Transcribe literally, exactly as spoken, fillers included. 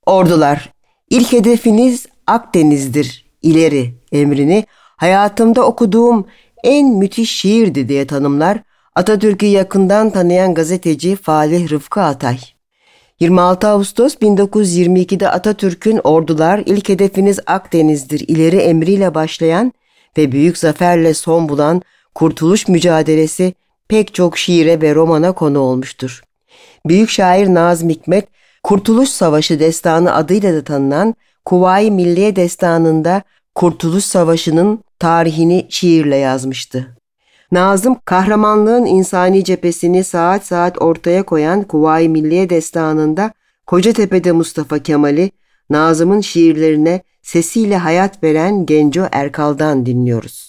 Ordular, ilk hedefiniz Akdeniz'dir, ileri emrini hayatımda okuduğum en müthiş şiirdi diye tanımlar Atatürk'ü yakından tanıyan gazeteci Falih Rıfkı Atay. yirmi altı Ağustos bin dokuz yüz yirmi ikide Atatürk'ün Ordular, ilk hedefiniz Akdeniz'dir, ileri emriyle başlayan ve büyük zaferle son bulan kurtuluş mücadelesi pek çok şiire ve romana konu olmuştur. Büyük şair Nazım Hikmet, Kurtuluş Savaşı Destanı adıyla da tanınan Kuvayi Milliye Destanı'nda Kurtuluş Savaşı'nın tarihini şiirle yazmıştı. Nazım, kahramanlığın insani cephesini saat saat ortaya koyan Kuvayi Milliye Destanı'nda Kocatepe'de Mustafa Kemal'i, Nazım'ın şiirlerine sesiyle hayat veren Genco Erkal'dan dinliyoruz.